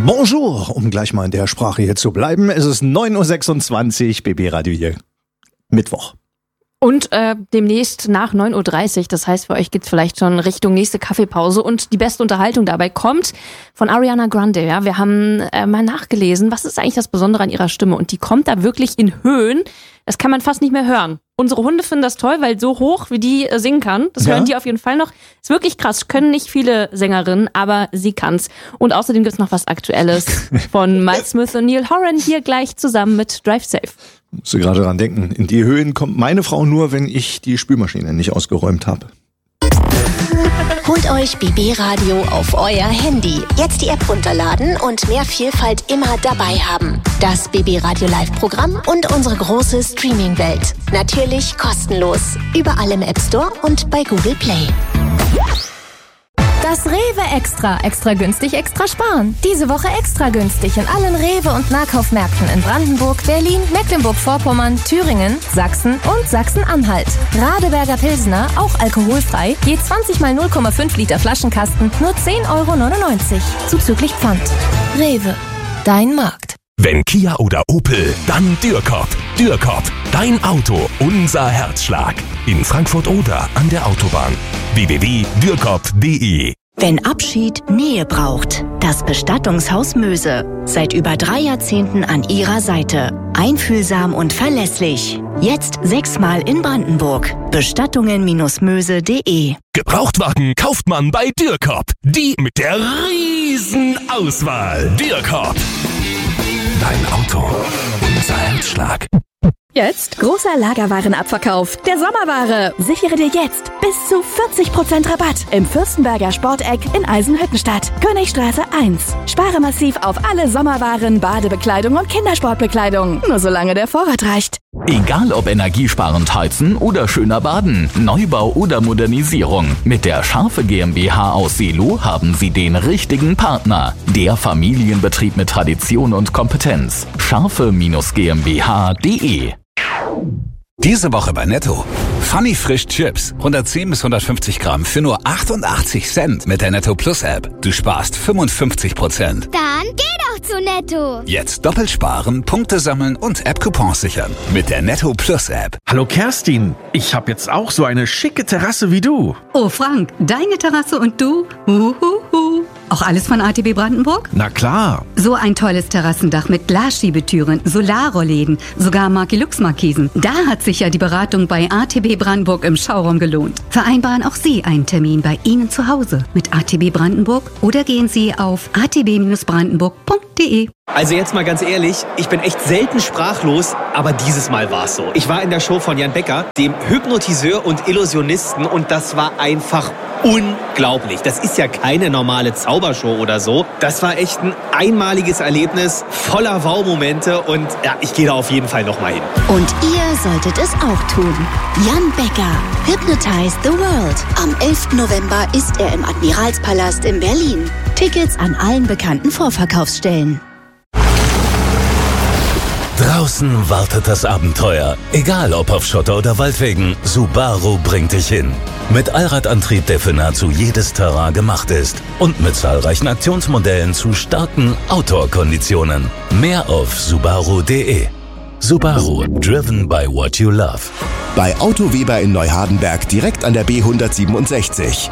Bonjour, um gleich mal in der Sprache hier zu bleiben. Es ist 9.26 Uhr, BB Radio hier. Mittwoch. Und demnächst nach 9.30 Uhr, das heißt, für euch geht's vielleicht schon Richtung nächste Kaffeepause und die beste Unterhaltung dabei kommt von Ariana Grande. Ja, wir haben mal nachgelesen, was ist eigentlich das Besondere an ihrer Stimme und die kommt da wirklich in Höhen, das kann man fast nicht mehr hören. Unsere Hunde finden das toll, weil so hoch wie die singen kann, das hören die auf jeden Fall noch. Ist wirklich krass, können nicht viele Sängerinnen, aber sie kann's. Und außerdem gibt's noch was Aktuelles von Miles Smith und Neil Horan hier gleich zusammen mit Drive Safe. Musst du gerade dran denken, in die Höhen kommt meine Frau nur, wenn ich die Spülmaschine nicht ausgeräumt habe. Holt euch BB Radio auf euer Handy. Jetzt die App runterladen und mehr Vielfalt immer dabei haben. Das BB Radio Live-Programm und unsere große Streaming-Welt. Natürlich kostenlos. Überall im App Store und bei Google Play. Das Rewe Extra. Extra günstig, extra sparen. Diese Woche extra günstig in allen Rewe- und Nahkaufmärkten in Brandenburg, Berlin, Mecklenburg-Vorpommern, Thüringen, Sachsen und Sachsen-Anhalt. Radeberger Pilsner, auch alkoholfrei, je 20 mal 0,5 Liter Flaschenkasten, nur 10,99 € zuzüglich Pfand. Rewe, dein Markt. Wenn Kia oder Opel, dann Dürkop. Dürkop, dein Auto, unser Herzschlag. In Frankfurt oder an der Autobahn. www.dürkop.de. Wenn Abschied Nähe braucht, das Bestattungshaus Möse. Seit über 3 Jahrzehnten an Ihrer Seite. Einfühlsam und verlässlich. Jetzt 6-mal in Brandenburg. Bestattungen-möse.de. Gebrauchtwagen kauft man bei Dürkop. Die mit der riesen Auswahl. Dürkop. Dein Auto, unser Herzschlag. Jetzt großer Lagerwarenabverkauf der Sommerware. Sichere dir jetzt bis zu 40% Rabatt im Fürstenberger Sporteck in Eisenhüttenstadt. Königstraße 1. Spare massiv auf alle Sommerwaren, Badebekleidung und Kindersportbekleidung. Nur solange der Vorrat reicht. Egal ob energiesparend heizen oder schöner baden, Neubau oder Modernisierung. Mit der Scharfe GmbH aus Seelow haben Sie den richtigen Partner. Der Familienbetrieb mit Tradition und Kompetenz. Scharfe-GmbH.de. Diese Woche bei Netto. Funny Frisch Chips. 110 bis 150 Gramm für nur 88 Cent mit der Netto Plus App. Du sparst 55%. Dann geh doch zu Netto. Jetzt doppelt sparen, Punkte sammeln und App-Coupons sichern. Mit der Netto Plus App. Hallo Kerstin, ich habe jetzt auch so eine schicke Terrasse wie du. Oh Frank, deine Terrasse und du? Auch alles von ATB Brandenburg? Na klar. So ein tolles Terrassendach mit Glasschiebetüren, Solarrollläden, sogar Markilux-Markisen. Da hat sich ja die Beratung bei ATB Brandenburg im Showroom gelohnt. Vereinbaren auch Sie einen Termin bei Ihnen zu Hause mit ATB Brandenburg oder gehen Sie auf atb-brandenburg.de. Also jetzt mal ganz ehrlich, ich bin echt selten sprachlos, aber dieses Mal war's so. Ich war in der Show von Jan Becker, dem Hypnotiseur und Illusionisten, und das war einfach unglaublich. Das ist ja keine normale Zaubershow oder so. Das war echt ein einmaliges Erlebnis, voller Wow-Momente, und ja, ich gehe da auf jeden Fall nochmal hin. Und ihr solltet es auch tun. Jan Becker, Hypnotize the World. Am 11. November ist er im Admiralspalast in Berlin. Tickets an allen bekannten Vorverkaufsstellen. Draußen wartet das Abenteuer. Egal ob auf Schotter oder Waldwegen, Subaru bringt dich hin. Mit Allradantrieb, der für nahezu jedes Terrain gemacht ist. Und mit zahlreichen Aktionsmodellen zu starken Outdoor-Konditionen. Mehr auf Subaru.de. Subaru, driven by what you love. Bei Auto Weber in Neuhardenberg, direkt an der B167.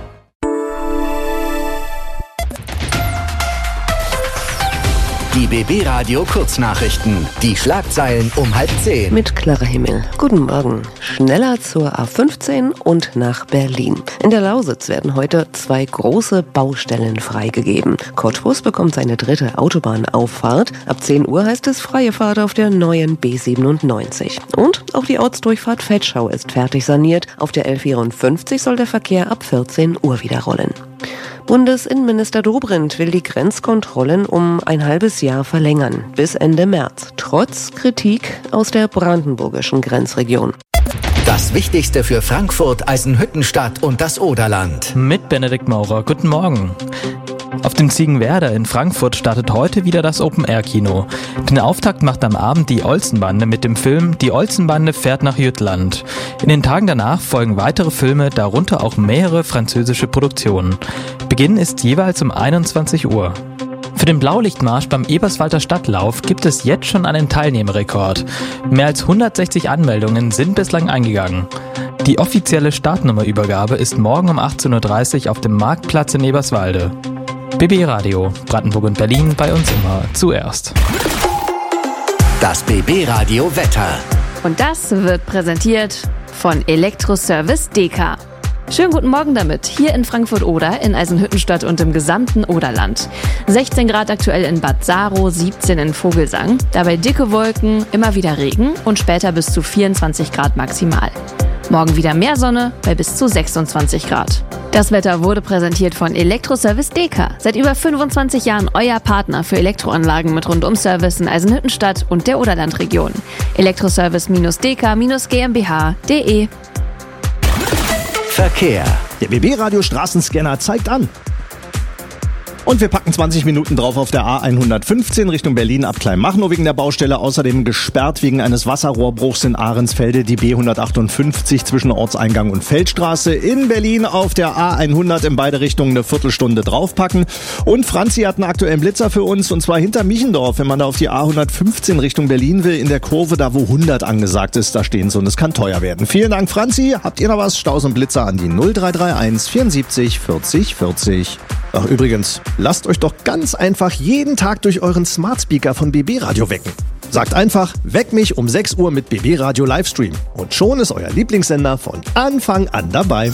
Die BB Radio Kurznachrichten. Die Schlagzeilen um 9:30. Mit Clara Himmel. Guten Morgen. Schneller zur A15 und nach Berlin. In der Lausitz werden heute 2 große Baustellen freigegeben. Cottbus bekommt seine 3. Autobahnauffahrt. Ab 10 Uhr heißt es freie Fahrt auf der neuen B97. Und auch die Ortsdurchfahrt Vetschau ist fertig saniert. Auf der L54 soll der Verkehr ab 14 Uhr wieder rollen. Bundesinnenminister Dobrindt will die Grenzkontrollen um ein halbes Jahr verlängern, bis Ende März, trotz Kritik aus der brandenburgischen Grenzregion. Das Wichtigste für Frankfurt, Eisenhüttenstadt und das Oderland. Mit Benedikt Maurer. Guten Morgen. Auf dem Ziegenwerder in Frankfurt startet heute wieder das Open-Air-Kino. Den Auftakt macht am Abend die Olsenbande mit dem Film Die Olsenbande fährt nach Jütland. In den Tagen danach folgen weitere Filme, darunter auch mehrere französische Produktionen. Beginn ist jeweils um 21 Uhr. Für den Blaulichtmarsch beim Eberswalder Stadtlauf gibt es jetzt schon einen Teilnehmerrekord. Mehr als 160 Anmeldungen sind bislang eingegangen. Die offizielle Startnummerübergabe ist morgen um 18.30 Uhr auf dem Marktplatz in Eberswalde. BB Radio, Brandenburg und Berlin, bei uns immer zuerst. Das BB Radio Wetter. Und das wird präsentiert von Elektroservice Deka. Schönen guten Morgen damit, hier in Frankfurt-Oder, in Eisenhüttenstadt und im gesamten Oderland. 16 Grad aktuell in Bad Saro, 17 in Vogelsang. Dabei dicke Wolken, immer wieder Regen und später bis zu 24 Grad maximal. Morgen wieder mehr Sonne bei bis zu 26 Grad. Das Wetter wurde präsentiert von Elektroservice Deka. Seit über 25 Jahren euer Partner für Elektroanlagen mit Rundum-Service in Eisenhüttenstadt und der Oderlandregion. Elektroservice-deka-gmbh.de. Verkehr. Der BB-Radio Straßenscanner zeigt an. Und wir packen 20 Minuten drauf auf der A115 Richtung Berlin ab Kleinmachnow wegen der Baustelle. Außerdem gesperrt wegen eines Wasserrohrbruchs in Ahrensfelde die B158 zwischen Ortseingang und Feldstraße. In Berlin auf der A100 in beide Richtungen eine Viertelstunde draufpacken. Und Franzi hat einen aktuellen Blitzer für uns, und zwar hinter Michendorf. Wenn man da auf die A115 Richtung Berlin will, in der Kurve, da wo 100 angesagt ist, da stehen sie und es kann teuer werden. Vielen Dank, Franzi. Habt ihr noch was? Staus und Blitzer an die 0331 74 40 40. Ach, übrigens, lasst euch doch ganz einfach jeden Tag durch euren Smart Speaker von BB Radio wecken. Sagt einfach, weck mich um 6 Uhr mit BB Radio Livestream. Und schon ist euer Lieblingssender von Anfang an dabei.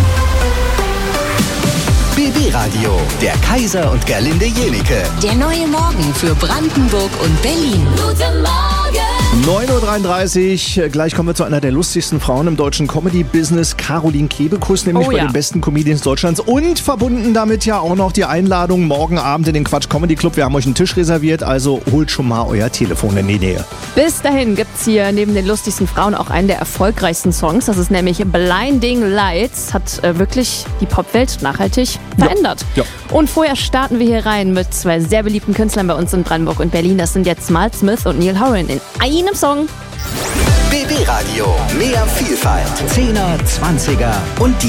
BB Radio, der Kaiser und Gerlinde Jenike. Der neue Morgen für Brandenburg und Berlin. Guten Morgen! 9.33 Uhr, gleich kommen wir zu einer der lustigsten Frauen im deutschen Comedy-Business, Caroline Kebekus, nämlich bei den besten Comedians Deutschlands. Und verbunden damit ja auch noch die Einladung morgen Abend in den Quatsch Comedy Club. Wir haben euch einen Tisch reserviert, also holt schon mal euer Telefon in die Nähe. Bis dahin gibt's hier neben den lustigsten Frauen auch einen der erfolgreichsten Songs. Das ist nämlich Blinding Lights. Hat wirklich die Popwelt nachhaltig verändert. Ja. Und vorher starten wir hier rein mit zwei sehr beliebten Künstlern bei uns in Brandenburg und Berlin. Das sind jetzt Mal Smith und Neil Horan in einem Song. BB Radio, mehr Vielfalt, 10er, 20er und die